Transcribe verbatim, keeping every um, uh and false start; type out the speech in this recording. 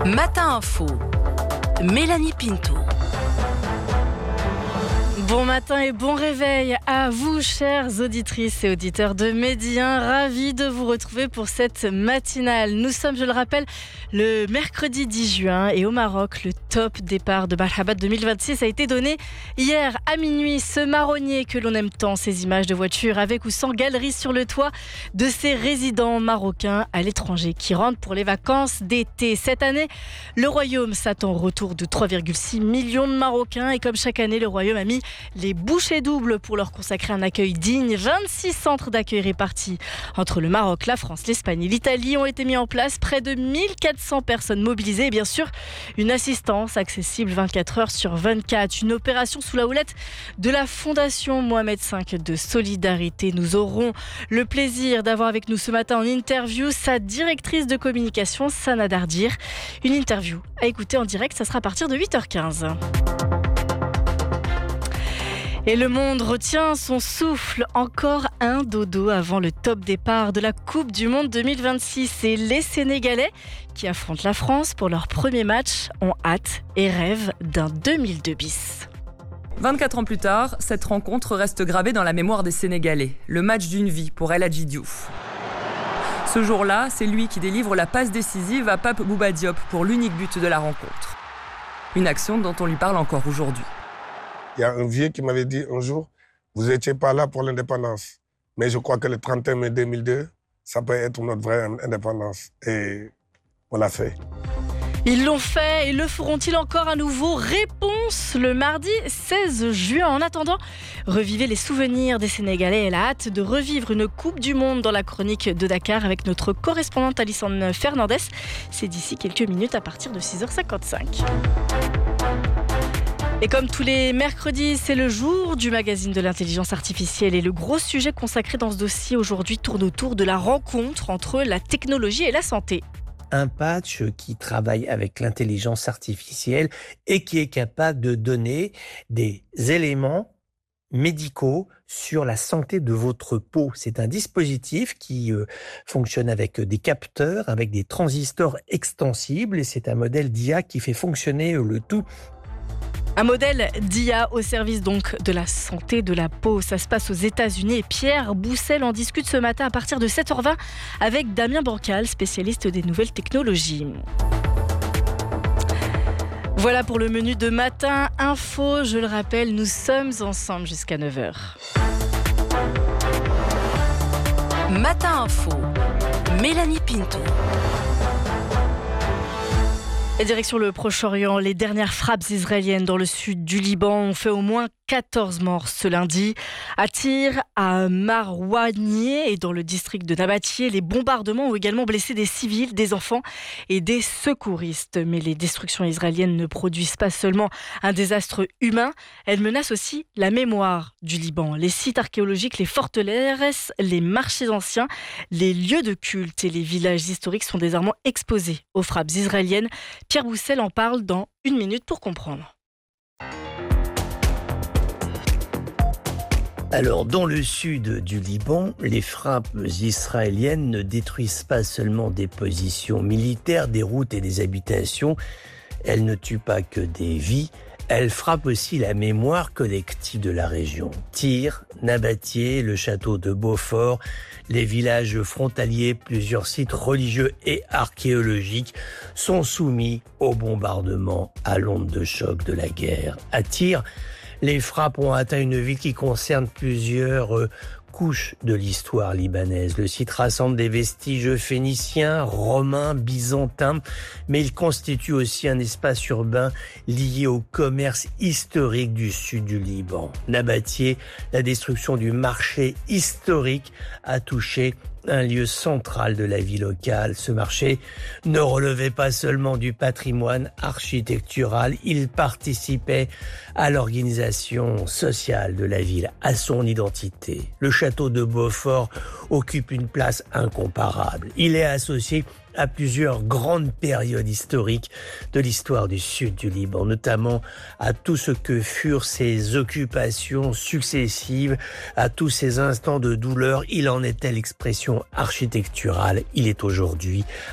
Matin Info, Mélanie Pinto. Bon matin et bon réveil à vous, chères auditrices et auditeurs de Medi un. Ravis de vous retrouver pour cette matinale. Nous sommes, je le rappelle, le mercredi dix juin et au Maroc, le top départ de Marhabat deux mille vingt-six a été donné hier à minuit. Ce marronnier que l'on aime tant, ces images de voitures avec ou sans galerie sur le toit de ces résidents marocains à l'étranger qui rentrent pour les vacances d'été. Cette année, le Royaume s'attend au retour de trois virgule six millions de Marocains et comme chaque année, le Royaume a mis les bouchées doubles pour leur consacrer un accueil digne. vingt-six centres d'accueil répartis entre le Maroc, la France, l'Espagne et l'Italie ont été mis en place. Près de mille quatre cents personnes mobilisées et bien sûr une assistance accessible vingt-quatre heures sur vingt-quatre. Une opération sous la houlette de la Fondation Mohamed cinq de solidarité. Nous aurons le plaisir d'avoir avec nous ce matin en interview sa directrice de communication, Sana Dardir. Une interview à écouter en direct, ça sera à partir de huit heures quinze. Et le monde retient son souffle. Encore un dodo avant le top départ de la Coupe du Monde deux mille vingt-six. Et les Sénégalais qui affrontent la France pour leur premier match ont hâte et rêvent d'un deux mille deux bis. vingt-quatre ans plus tard, cette rencontre reste gravée dans la mémoire des Sénégalais. Le match d'une vie pour El Hadji Diouf. Ce jour-là, c'est lui qui délivre la passe décisive à Pape Bouba Diop pour l'unique but de la rencontre. Une action dont on lui parle encore aujourd'hui. Il y a un vieux qui m'avait dit un jour, vous n'étiez pas là pour l'indépendance. Mais je crois que le trente et un mai deux mille deux, ça peut être notre vraie indépendance. Et on l'a fait. Ils l'ont fait et le feront-ils encore à nouveau? Réponse le mardi seize juin. En attendant, revivez les souvenirs des Sénégalais et la hâte de revivre une Coupe du Monde dans la chronique de Dakar avec notre correspondante Alison Fernandez. C'est d'ici quelques minutes à partir de six heures cinquante-cinq. Et comme tous les mercredis, c'est le jour du magazine de l'intelligence artificielle. Et le gros sujet consacré dans ce dossier aujourd'hui tourne autour de la rencontre entre la technologie et la santé. Un patch qui travaille avec l'intelligence artificielle et qui est capable de donner des éléments médicaux sur la santé de votre peau. C'est un dispositif qui euh, fonctionne avec des capteurs, avec des transistors extensibles et c'est un modèle d'I A qui fait fonctionner le tout. Un modèle d'I A au service donc de la santé de la peau. Ça se passe aux États-Unis et Pierre Boussel en discute ce matin à partir de sept heures vingt avec Damien Bancal, spécialiste des nouvelles technologies. Voilà pour le menu de Matin Info. Je le rappelle, nous sommes ensemble jusqu'à neuf heures. Matin Info, Mélanie Pinto. Et direction le Proche-Orient, les dernières frappes israéliennes dans le sud du Liban ont fait au moins quatorze morts ce lundi. À Tyr, à Marouanieh et dans le district de Nabatieh, les bombardements ont également blessé des civils, des enfants et des secouristes. Mais les destructions israéliennes ne produisent pas seulement un désastre humain, elles menacent aussi la mémoire du Liban. Les sites archéologiques, les forteresses, les marchés anciens, les lieux de culte et les villages historiques sont désormais exposés aux frappes israéliennes. Pierre Boussel en parle dans une minute pour comprendre. Alors, dans le sud du Liban, les frappes israéliennes ne détruisent pas seulement des positions militaires, des routes et des habitations. Elles ne tuent pas que des vies. Elles frappent aussi la mémoire collective de la région. Tyr, Nabatieh, le château de Beaufort, les villages frontaliers, plusieurs sites religieux et archéologiques sont soumis au bombardement à l'onde de choc de la guerre. À Tyr, les frappes ont atteint une ville qui concerne plusieurs euh, couches de l'histoire libanaise. Le site rassemble des vestiges phéniciens, romains, byzantins, mais il constitue aussi un espace urbain lié au commerce historique du sud du Liban. Nabatieh, la destruction du marché historique a touché un lieu central de la vie locale. Ce marché ne relevait pas seulement du patrimoine architectural, il participait à l'organisation sociale de la ville, à son identité. Le château de Beaufort occupe une place incomparable. Il est associé à plusieurs grandes périodes historiques de l'histoire du sud du Liban, notamment à tout ce que furent ces occupations successives, à tous ces instants de douleur. Il en était l'expression architecturale. Il est aujourd'hui